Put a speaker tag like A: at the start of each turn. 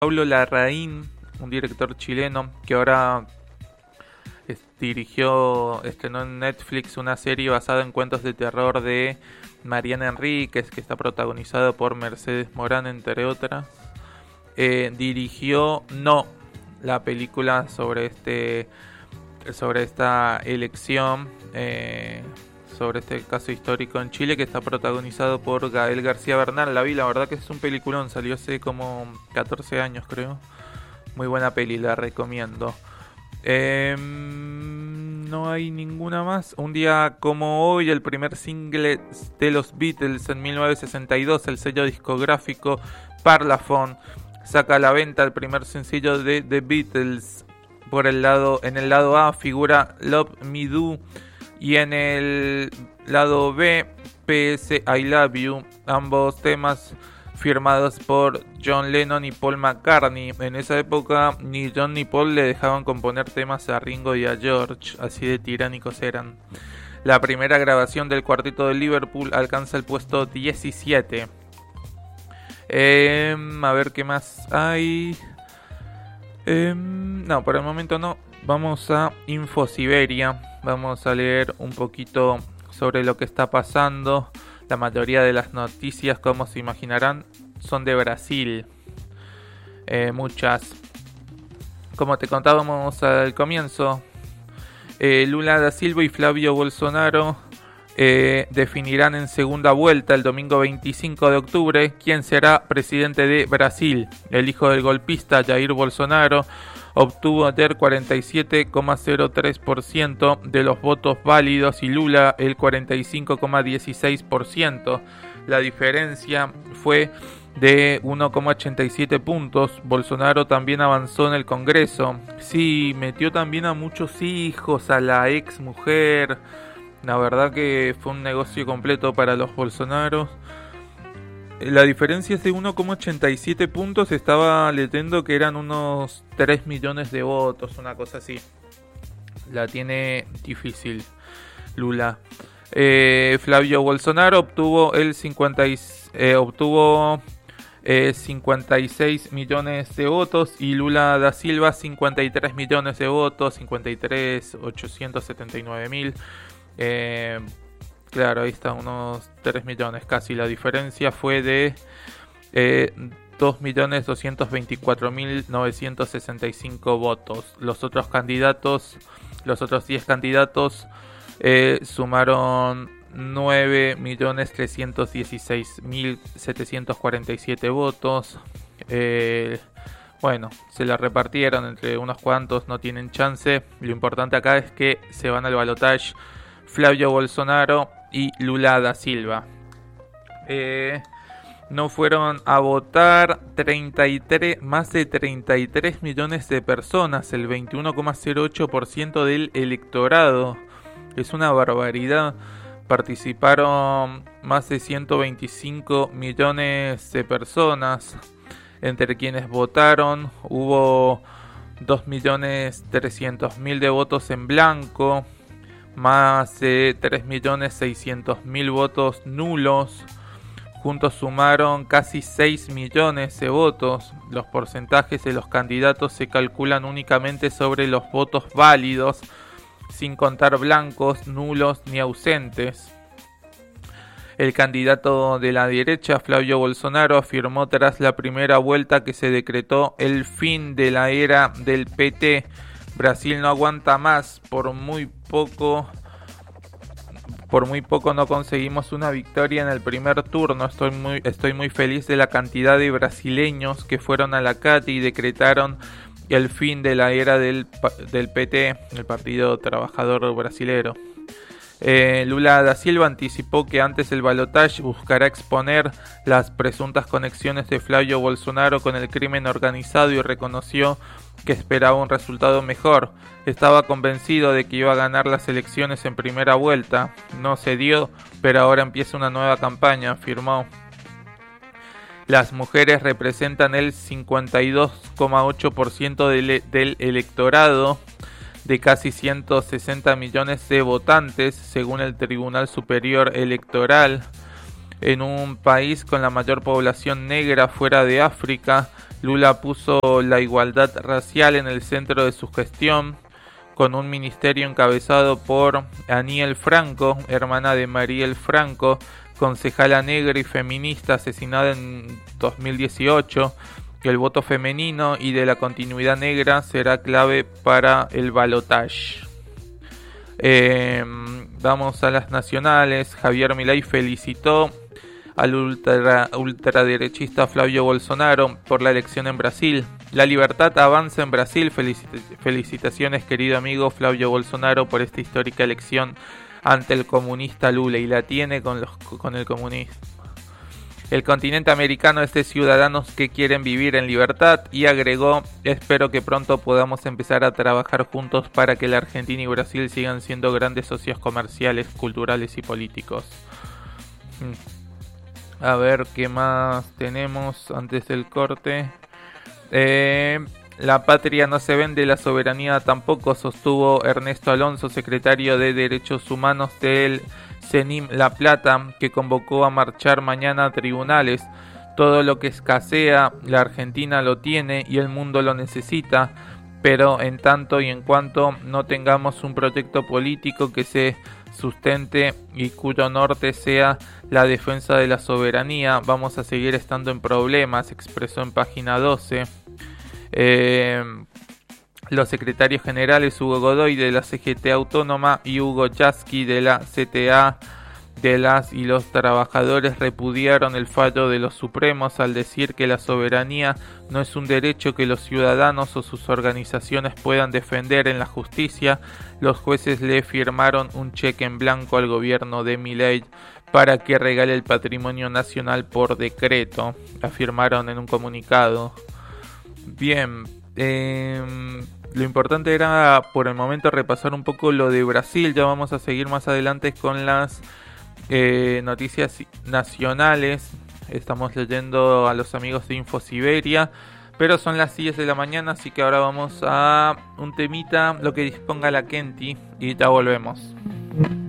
A: Pablo Larraín, un director chileno que ahora estrenó en Netflix una serie basada en cuentos de terror de Mariana Enríquez, que está protagonizado por Mercedes Morán, entre otras. Dirigió No, la película sobre esta elección, sobre este caso histórico en Chile, que está protagonizado por Gael García Bernal. La vi, la verdad que es un peliculón, salió hace como 14 años creo. Muy buena peli, la recomiendo. No hay ninguna más. Un día como hoy, el primer single de los Beatles en 1962, el sello discográfico Parlophone saca a la venta el primer sencillo de The Beatles. En el lado A figura Love Me Do y en el lado B PS I Love You, ambos temas firmados por John Lennon y Paul McCartney. En esa época ni John ni Paul le dejaban componer temas a Ringo y a George, así de tiránicos eran. La primera grabación del cuarteto de Liverpool alcanza el puesto 17. A ver qué más hay. No, por el momento no. Vamos a Infosiberia. Vamos a leer un poquito sobre lo que está pasando. La mayoría de las noticias, como se imaginarán, son de Brasil. Muchas. Como te contábamos al comienzo, Lula da Silva y Flavio Bolsonaro definirán en segunda vuelta el domingo 25 de octubre quién será presidente de Brasil. El hijo del golpista Jair Bolsonaro obtuvo ayer 47,03% de los votos válidos y Lula el 45,16%. La diferencia fue de 1,87 puntos. Bolsonaro también avanzó en el Congreso. Sí, metió también a muchos hijos, a la ex mujer. La verdad que fue un negocio completo para los Bolsonaros. La diferencia es de 1,87 puntos. Estaba leyendo que eran unos 3 millones de votos, una cosa así. La tiene difícil Lula. Flavio Bolsonaro obtuvo 56 millones de votos y Lula da Silva 53 millones de votos, 53.879.000. Claro, ahí está, unos 3 millones casi. La diferencia fue de 2.224.965 votos. Los otros 10 candidatos sumaron 9.316.747 votos. Bueno, se la repartieron entre unos cuantos, no tienen chance. Lo importante acá es que se van al balotaje Flavio Bolsonaro y Lula da Silva. No fueron a votar más de 33 millones de personas, el 21,08% del electorado. Es una barbaridad. Participaron más de 125 millones de personas. Entre quienes votaron hubo 2.300.000 de votos en blanco, más de 3.600.000 votos nulos. Juntos sumaron casi 6 millones de votos. Los porcentajes de los candidatos se calculan únicamente sobre los votos válidos, sin contar blancos, nulos ni ausentes. El candidato de la derecha, Flavio Bolsonaro, afirmó tras la primera vuelta que se decretó el fin de la era del PT. Brasil no aguanta más, por muy poco no conseguimos una victoria en el primer turno. Estoy muy feliz de la cantidad de brasileños que fueron a la calle y decretaron el fin de la era del PT, el Partido Trabajador Brasilero. Lula da Silva anticipó que antes del balotaje buscará exponer las presuntas conexiones de Flavio Bolsonaro con el crimen organizado y reconoció que esperaba un resultado mejor. Estaba convencido de que iba a ganar las elecciones en primera vuelta. No se dio, pero ahora empieza una nueva campaña, afirmó. Las mujeres representan el 52,8% del electorado de casi 160 millones de votantes, según el Tribunal Superior Electoral. En un país con la mayor población negra fuera de África, Lula puso la igualdad racial en el centro de su gestión, con un ministerio encabezado por Aniel Franco, hermana de Mariel Franco, concejala negra y feminista asesinada en 2018. Que el voto femenino y de la continuidad negra será clave para el balotaje. Vamos a las nacionales. Javier Milei felicitó al ultraderechista Flavio Bolsonaro por la elección en Brasil. La libertad avanza en Brasil. Felicitaciones, querido amigo Flavio Bolsonaro, por esta histórica elección ante el comunista Lula, y la tiene con el comunismo. El continente americano es de ciudadanos que quieren vivir en libertad, y agregó: espero que pronto podamos empezar a trabajar juntos para que la Argentina y Brasil sigan siendo grandes socios comerciales, culturales y políticos. A ver qué más tenemos antes del corte. La patria no se vende, la soberanía tampoco, sostuvo Ernesto Alonso, secretario de Derechos Humanos del CENIM La Plata, que convocó a marchar mañana a tribunales. Todo lo que escasea, la Argentina lo tiene y el mundo lo necesita, pero en tanto y en cuanto no tengamos un proyecto político que se sustente y cuyo norte sea la defensa de la soberanía, vamos a seguir estando en problemas, expresó en Página 12. Los secretarios generales Hugo Godoy de la CGT Autónoma y Hugo Yasky de la CTA de las y los trabajadores repudiaron el fallo de los Supremos al decir que la soberanía no es un derecho que los ciudadanos o sus organizaciones puedan defender en la justicia. Los jueces le firmaron un cheque en blanco al gobierno de Milei para que regale el patrimonio nacional por decreto, afirmaron en un comunicado. Bien, lo importante era por el momento repasar un poco lo de Brasil. Ya vamos a seguir más adelante con las noticias nacionales. Estamos leyendo a los amigos de InfoSiberia, pero son las 10 de la mañana, así que ahora vamos a un temita, lo que disponga la Kenti, y ya volvemos.